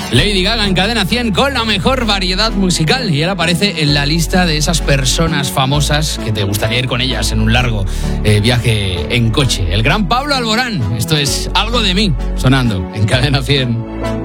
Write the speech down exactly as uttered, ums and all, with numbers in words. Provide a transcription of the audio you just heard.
Lady Gaga en Cadena cien con la mejor variedad musical, y él aparece en la lista de esas personas famosas que te gustaría ir con ellas en un largo eh, viaje en coche. El gran Pablo Alborán. Esto es Algo de mí, sonando en Cadena cien.